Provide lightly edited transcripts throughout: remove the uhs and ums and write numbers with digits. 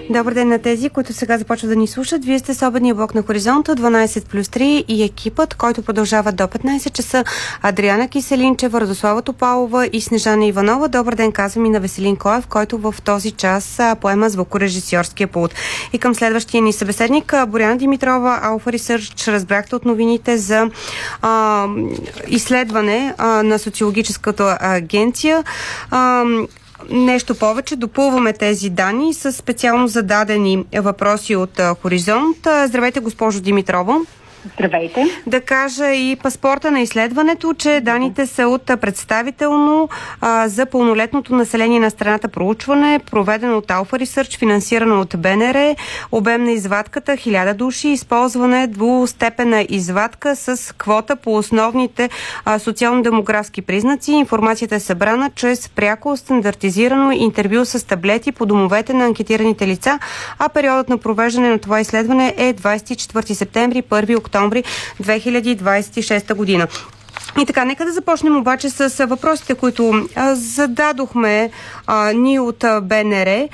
Добър ден на тези, които сега започват да ни слушат. Вие сте с обедния блок на Хоризонта 12+3 и екипът, който продължава до 15 часа. Адриана Киселинчева, Радослава Топалова и Снежана Иванова. Добър ден, казвам и на Веселин Коев, който в този час поема звукорежисьорския пулт. И към следващия ни събеседник, Боряна Димитрова, Alpha Research. Разбрахте от новините за изследване на социологическата агенция. Нещо повече, допълваме тези данни с специално зададени въпроси от Хоризонт. Здравейте, госпожо Димитрова. Здравейте. Да кажа и паспорта на изследването, че данните са от представително за пълнолетното население на страната проучване, проведено от Alpha Research, финансирано от БНР, обем на извадката 1000 души, използване двустепенна извадка с квота по основните социално-демографски признаци. Информацията е събрана чрез пряко стандартизирано интервю с таблети по домовете на анкетираните лица, а периодът на провеждане на това изследване е 24 септември, 1 октомври 2026 година. И така, нека да започнем обаче с въпросите, които зададохме ние от БНР.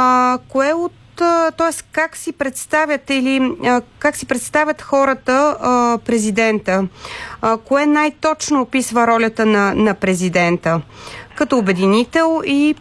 Т.е. как си представят как си представят хората президента? Кое най-точно описва ролята на президента? Като обединител и...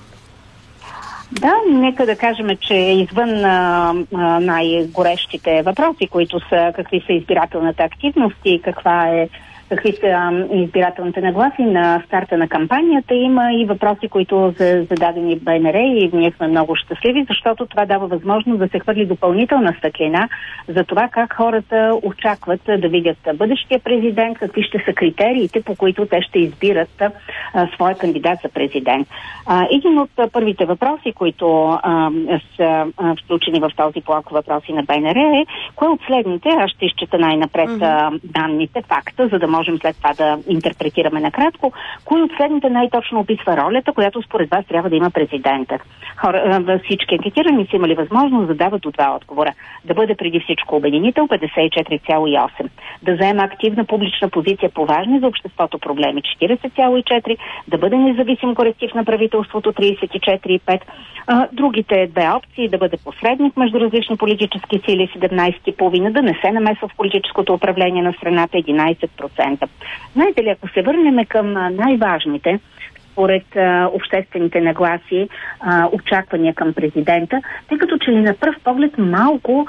Да, нека да кажем, че извън най-горещите въпроси, които са какви са избирателната активност и какви са избирателните нагласи на старта на кампанията, има и въпроси, които са зададени в БНР и ние сме много щастливи, защото това дава възможност да се хвърли допълнителна светлина за това как хората очакват да видят бъдещия президент, какви ще са критериите, по които те ще избират своя кандидат за президент. Един от първите въпроси, които са включени в този блок въпроси на БНР е кое от следните, аз ще изчета най-напред данните, факта, за да можем след това да интерпретираме накратко, кои от следните най-точно описва ролята, която според вас трябва да има президентът. Всички анкетирани са имали възможност да дават от два отговора. Да бъде преди всичко обединител 54,8. Да заема активна публична позиция по важни за обществото проблеми 40,4. Да бъде независим коректив на правителството 34,5. Другите две опции да бъде посредник между различни политически сили 17,5. Да не се намесва в политическото управление на страната 11%. Знаете ли, ако се върнем към най-важните според обществените нагласи, очаквания към президента, тъй като че ли на пръв поглед малко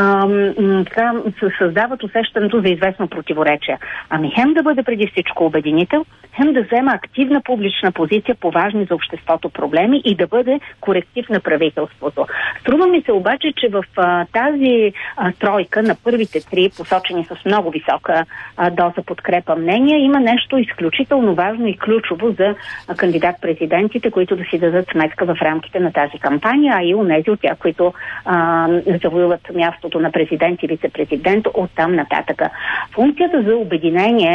се създават усещането за известно противоречие. Ами хем да бъде преди всичко обединител, хем да взема активна публична позиция по важни за обществото проблеми и да бъде коректив на правителството. Струва ми се обаче, че в тази тройка на първите три, посочени с много висока доза подкрепа мнения, има нещо изключително важно и ключово за кандидат-президентите, които да си дадат сметка в рамките на тази кампания, а и онези от тях, които завоюват мястото на президент и вице-президент оттам нататъка. Функцията за обединение